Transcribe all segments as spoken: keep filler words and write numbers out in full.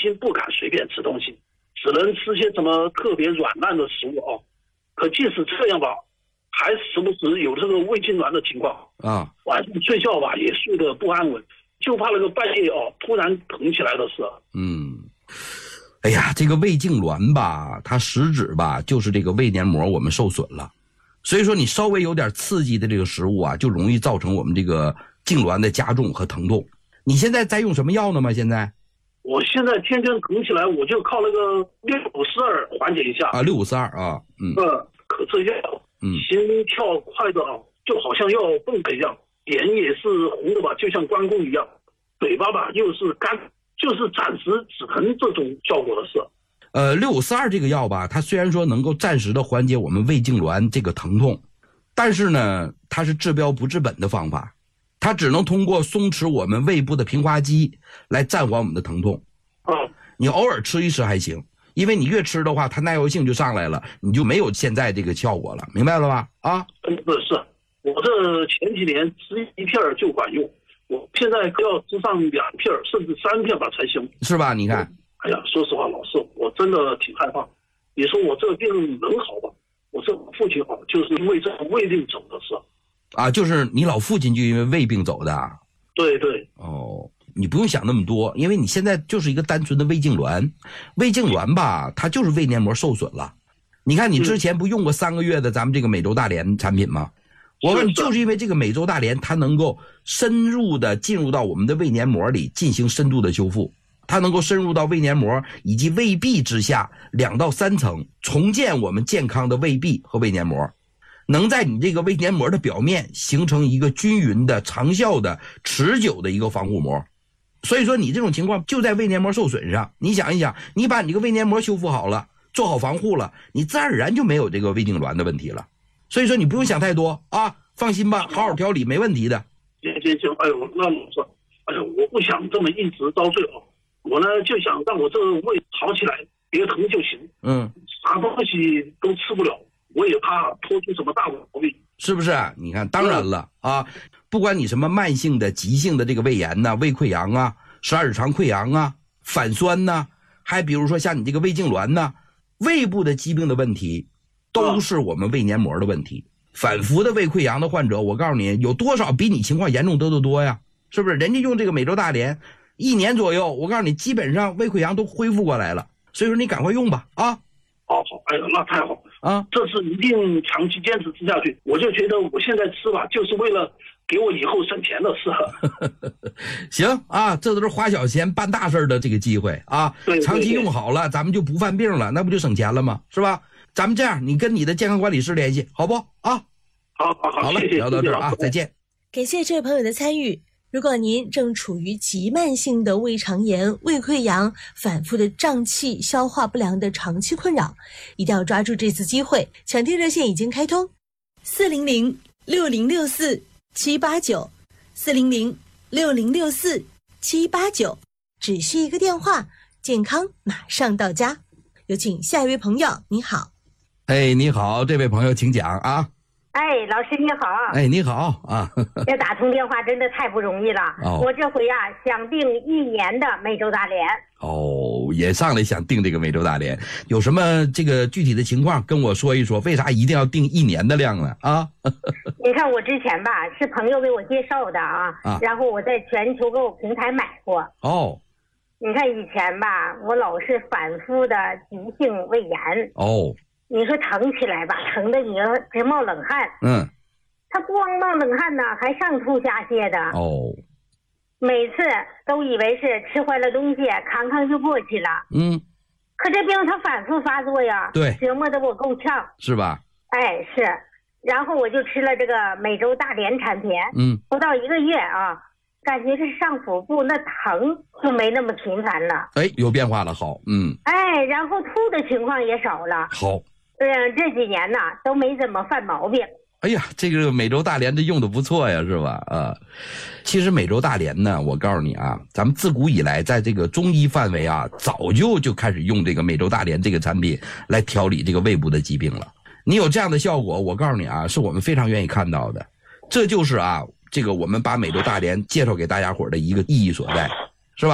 经不敢随便吃东西，只能吃些什么特别软烂的食物哦。可即使这样吧，还时不时有这个胃痉挛的情况啊， 晚上睡觉吧也睡得不安稳，就怕那个半夜哦突然疼起来的事。 嗯，哎呀，这个胃痉挛吧，它实质吧就是这个胃黏膜我们受损了，所以说你稍微有点刺激的这个食物啊，就容易造成我们这个痉挛的加重和疼痛。你现在在用什么药呢吗？现在？ 我现在天天疼起来，我就靠那个六五四二缓解一下啊，六五四二啊，嗯， 呃，可这药， 嗯， 心跳快的啊，就好像要蹦的一样，脸也是红的吧，就像关公一样，嘴巴吧又是干，就是暂时止疼这种效果的事。 呃，六五四二这个药吧，它虽然说能够暂时的缓解我们胃痉挛这个疼痛，但是呢，它是治标不治本的方法。它只能通过松弛我们胃部的平滑肌来暂缓我们的疼痛。 哦， 你偶尔吃一吃还行，因为你越吃的话，它耐药性就上来了，你就没有现在这个效果了，明白了吧？啊， 嗯，不是，我这前几年吃一片就管用，我现在要吃上两片甚至三片吧才行， 是吧？你看， 哎呀，说实话，老师，我真的挺害怕。你说我这个病能好吧？我这父亲好，就是因为这个胃病走的事。 啊，就是你老父亲就因为胃病走的。 对对。 哦，你不用想那么多，因为你现在就是一个单纯的胃痉挛。胃痉挛吧，它就是胃黏膜受损了。你看你之前不用过三个月的咱们这个美洲大连产品吗？我问你，就是因为这个美洲大连它能够深入的进入到我们的胃黏膜里进行深度的修复，它能够深入到胃黏膜以及胃壁之下两到三层，重建我们健康的胃壁和胃黏膜，能在你这个胃黏膜的表面形成一个均匀的、长效的、持久的一个防护膜。所以说你这种情况就在胃黏膜受损上，你想一想，你把你这个胃黏膜修复好了，做好防护了，你自然而然就没有这个胃痉挛的问题了。所以说你不用想太多啊，放心吧，好好调理没问题的。 行行行，哎呦，那老师，哎呦，我不想这么一直遭罪哦，我呢就想让我这个胃好起来，别疼就行。 嗯， 啥东西都吃不了，我也怕拖出什么大毛病， 是不是？你看，当然了啊，不管你什么慢性的、急性的这个胃炎呐、胃溃疡啊、十二指肠溃疡啊、反酸呐，还比如说像你这个胃痉挛呐，胃部的疾病的问题，都是我们胃黏膜的问题。反复的胃溃疡的患者，我告诉你，有多少比你情况严重得多多呀？是不是？人家用这个美洲大连，一年左右，我告诉你，基本上胃溃疡都恢复过来了。所以说你赶快用吧，啊！ 好好，哎呀，那太好啊！ 这次一定长期坚持吃下去。我就觉得我现在吃吧，就是为了给我以后省钱的事。 行啊，这都是花小钱办大事的这个机会啊！ 对对对， 长期用好了，咱们就不犯病了，那不就省钱了吗？是吧？咱们这样，你跟你的健康管理师联系，好不？啊， 好好好， 好了， 谢谢聊到这儿啊，再见。 感谢这位朋友的参与。如果您正处于急慢性的胃肠炎、胃溃疡、反复的胀气、消化不良的长期困扰，一定要抓住这次机会。抢听热线已经开通，四零零六零六四七八九，四零零六零六四七八九，只需一个电话，健康马上到家。有请下一位朋友，你好。 哎，你好，这位朋友请讲啊。 哎，老师你好。 哎，你好啊。 这打通电话真的太不容易了。 哦、 我这回啊想订一年的美洲大连。 哦，也上来想订这个美洲大连，有什么这个具体的情况跟我说一说？为啥一定要订一年的量呢？啊？ 你看我之前吧是朋友给我介绍的啊，啊然后我在全球购平台买过。 哦。 你看以前吧，我老是反复的急性胃炎。 哦。 你说疼起来吧，疼得你直冒冷汗。 嗯， 他光冒冷汗呢，还上吐下泻的。 哦， 每次都以为是吃坏了东西，康康就过去了。 嗯， 可这病它反复发作呀， 对， 折磨得我够呛， 是吧？ 哎，是。然后我就吃了这个美洲大连产品， 嗯， 不到一个月啊，感觉这上腹部那疼就没那么频繁了。 哎，有变化了，好，嗯， 哎，然后吐的情况也少了。 好。 嗯，这几年呢都没怎么犯毛病。 哎呀，这个美洲大连这用的不错呀，是吧？啊，其实美洲大连呢，我告诉你啊，咱们自古以来在这个中医范围啊，早就就开始用这个美洲大连这个产品来调理这个胃部的疾病了。你有这样的效果，我告诉你啊，是我们非常愿意看到的。这就是啊，这个我们把美洲大连介绍给大家伙的一个意义所在，是吧？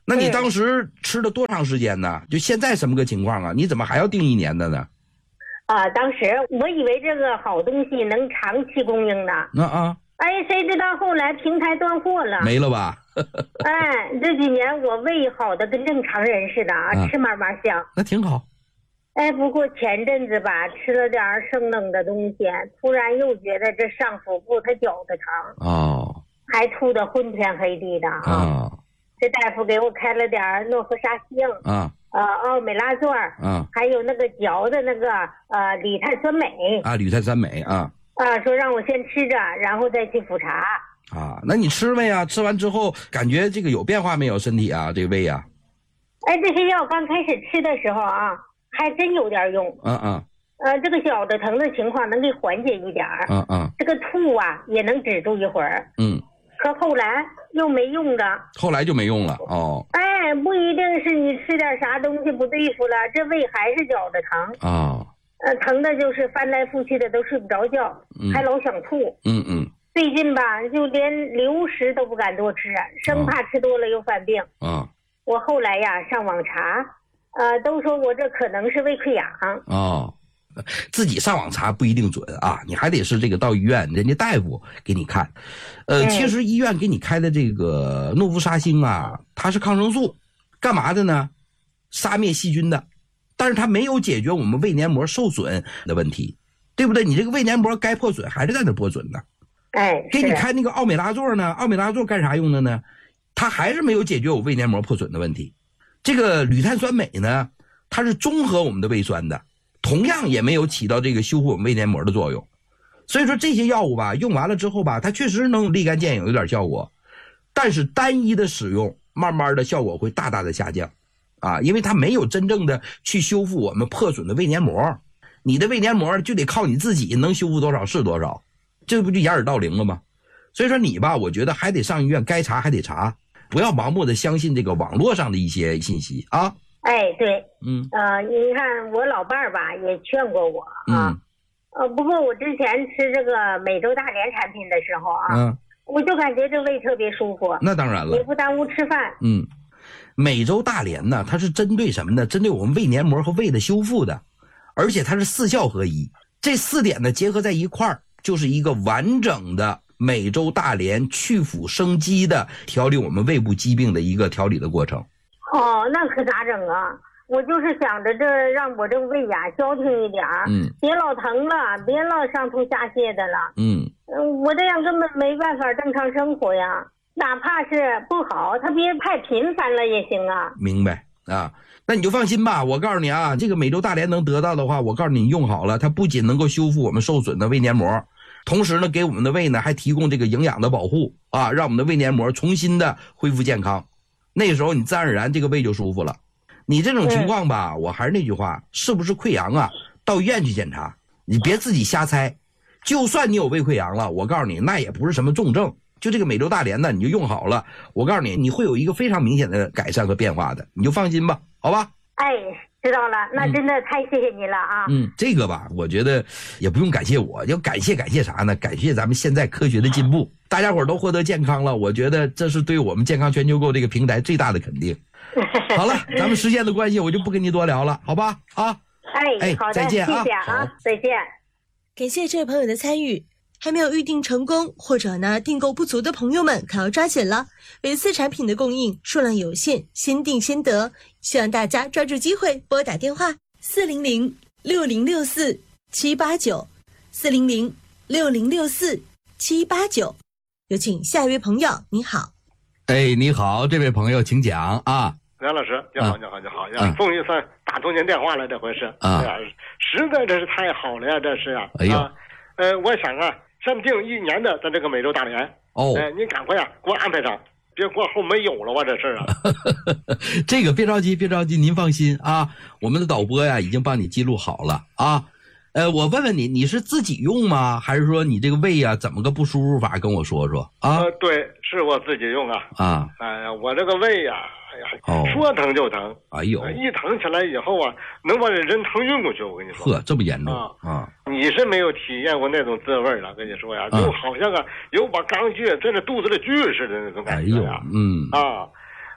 那你当时吃了多长时间呢？就现在什么个情况啊？你怎么还要订一年的呢？ 啊，当时我以为这个好东西能长期供应呢。 那啊， 哎，谁知道后来平台断货了， 没了吧？ 哎，这几年我胃好的跟正常人似的啊，啊吃嘛嘛香。 那挺好。 哎，不过前阵子吧，吃了点生冷的东西，突然又觉得这上腹部它绞得疼。哦。还吐得昏天黑地的啊。哦。这大夫给我开了点诺氟沙星。啊。呃，奥美拉唑儿，嗯，还有那个嚼的那个呃铝碳酸镁啊，铝碳酸镁啊， 啊，说让我先吃着，然后再去复查啊。那你吃没呀？吃完之后感觉这个有变化没有？身体啊，这个胃啊？ 哎，这些药刚开始吃的时候啊，还真有点用。嗯嗯。呃，这个小的疼的情况能给缓解一点儿。嗯嗯。这个吐啊也能止住一会儿。嗯。可后来又没用的， 后来就没用了哦。 哎，不一定是你吃点啥东西不对付了，这胃还是绞着疼啊、哦。呃，疼的就是翻来覆去的都睡不着觉，嗯、还老想吐。嗯嗯。最近吧，就连流食都不敢多吃，生怕吃多了又犯病。啊、哦。我后来呀上网查，呃，都说我这可能是胃溃疡。 哦。自己上网查不一定准啊，你还得是这个到医院人家大夫给你看。呃，其实医院给你开的这个诺氟沙星啊，它是抗生素，干嘛的呢？杀灭细菌的，但是它没有解决我们胃黏膜受损的问题，对不对？你这个胃黏膜该破损还是在那破损呢。 哎， 给你开那个奥美拉唑呢？奥美拉唑干啥用的呢？它还是没有解决我胃黏膜破损的问题。这个铝碳酸镁呢，它是中和我们的胃酸的。同样也没有起到这个修复我们胃黏膜的作用，所以说这些药物吧，用完了之后吧，它确实能立竿见影有点效果，但是单一的使用，慢慢的效果会大大的下降，啊，因为它没有真正的去修复我们破损的胃黏膜，你的胃黏膜就得靠你自己能修复多少是多少，这不就掩耳盗铃了吗？所以说你吧，我觉得还得上医院，该查还得查，不要盲目的相信这个网络上的一些信息啊。 哎，对，嗯，呃，你看我老伴儿吧，也劝过我啊，嗯、呃，不过我之前吃这个美洲大连产品的时候啊，嗯，我就感觉这胃特别舒服， 那当然了， 也不耽误吃饭。 嗯，美洲大连呢，它是针对什么呢？针对我们胃黏膜和胃的修复的，而且它是四效合一，这四点呢结合在一块儿，就是一个完整的美洲大连去腐生肌的调理我们胃部疾病的一个调理的过程。 哦，那可咋整啊？我就是想着这让我这个胃呀消停一点儿，嗯，别老疼了，别老上吐下泻的了，嗯，我这样根本没办法正常生活呀。哪怕是不好，它别太频繁了也行啊。 明白啊？那你就放心吧，我告诉你啊，这个美洲大连能得到的话，我告诉你用好了，它不仅能够修复我们受损的胃黏膜，同时呢，给我们的胃呢还提供这个营养的保护啊，让我们的胃黏膜重新的恢复健康。那时候你自然而然这个胃就舒服了。你这种情况吧，我还是那句话，是不是溃疡啊？到医院去检查，你别自己瞎猜。就算你有胃溃疡了，我告诉你，那也不是什么重症。就这个美洲大连呢，你就用好了，我告诉你，你会有一个非常明显的改善和变化的，你就放心吧，好吧？ 哎，知道了，那真的太谢谢你了啊！ 嗯，这个吧，我觉得也不用感谢我，要感谢感谢啥呢？感谢咱们现在科学的进步，大家伙都获得健康了，我觉得这是对我们健康全球购这个平台最大的肯定。好了，咱们时间的关系，我就不跟你多聊了，好吧？啊， 哎，好的， 再见啊， 谢谢啊，再见。 感谢这位朋友的参与。还没有预定成功或者呢订购不足的朋友们可要抓紧了，维斯产品的供应数量有限，先订先得，希望大家抓住机会拨打电话四零零六零六四七八九 四零零六零六四七八九。有请下一位朋友，你好。 哎，你好，这位朋友请讲啊。 梁老师，你好，你好，你好呀！终于算打通您电话了，这回是啊，实在这是太好了呀，这是啊。哎呦，呃，我想啊。先定一年的咱这个美洲大连哦，哎，您赶快呀、啊，给我安排上，别过后没有了哇，这事儿啊。 这个别着急，别着急，您放心啊，我们的导播呀已经帮你记录好了啊。呃，我问问你，你是自己用吗？还是说你这个胃呀怎么个不舒服法？跟我说说啊。 呃，对，是我自己用啊。啊，哎呀，我这个胃呀、啊。哎呀，哦、说疼就疼，哎呦，一疼起来以后啊，能把人疼晕过去。我跟你说， 呵，这么严重啊！ 啊，你是没有体验过那种滋味了，跟你说呀，就好像啊，有把钢锯在这肚子里锯似的那种感觉呀。哎呦，嗯啊，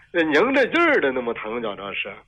拧着劲儿的那么疼，叫这是。